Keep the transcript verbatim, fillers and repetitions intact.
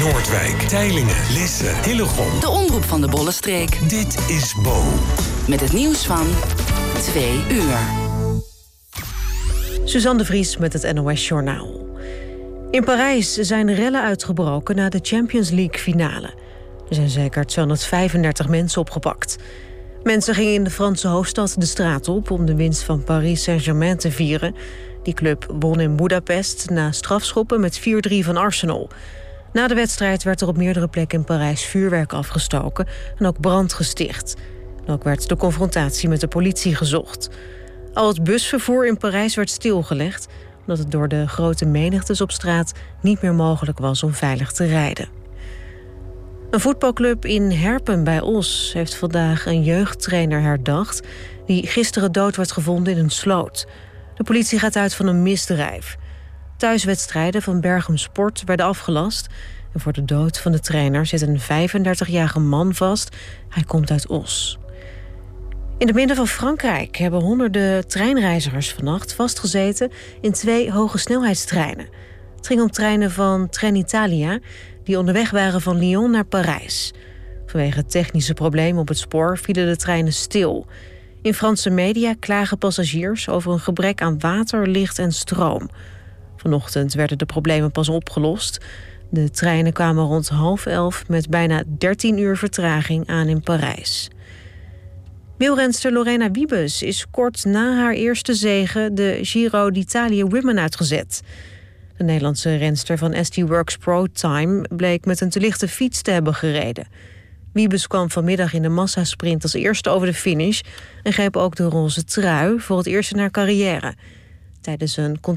Noordwijk, Teylingen, Lisse, Hillegom. De omroep van de Bollenstreek. Dit is Bo. Met het nieuws van twee uur. Suzanne de Vries met het N O S Journaal. In Parijs zijn rellen uitgebroken na de Champions League finale. Er zijn zeker tweehonderdvijfendertig mensen opgepakt. Mensen gingen in de Franse hoofdstad de straat op om de winst van Paris Saint-Germain te vieren. Die club won in Budapest na strafschoppen met vier drie van Arsenal. Na de wedstrijd werd er op meerdere plekken in Parijs vuurwerk afgestoken en ook brand gesticht. En ook werd de confrontatie met de politie gezocht. Al het busvervoer in Parijs werd stilgelegd, omdat het door de grote menigtes op straat niet meer mogelijk was om veilig te rijden. Een voetbalclub in Herpen bij Os heeft vandaag een jeugdtrainer herdacht die gisteren dood werd gevonden in een sloot. De politie gaat uit van een misdrijf. Thuiswedstrijden van Berchem Sport werden afgelast. En voor de dood van de trainer zit een vijfendertigjarige man vast. Hij komt uit Os. In het midden van Frankrijk hebben honderden treinreizigers vannacht vastgezeten in twee hoge snelheidstreinen. Het ging om treinen van Trenitalia die onderweg waren van Lyon naar Parijs. Vanwege technische problemen op het spoor vielen de treinen stil. In Franse media klagen passagiers over een gebrek aan water, licht en stroom. Vanochtend werden de problemen pas opgelost. De treinen kwamen rond half elf met bijna dertien uur vertraging aan in Parijs. Wielrenster Lorena Wiebes is kort na haar eerste zege de Giro d'Italia Women uitgezet. De Nederlandse renster van S T Works Pro Time bleek met een te lichte fiets te hebben gereden. Wiebes kwam vanmiddag in de massasprint als eerste over de finish en greep ook de roze trui voor het eerst in haar carrière. Tijdens een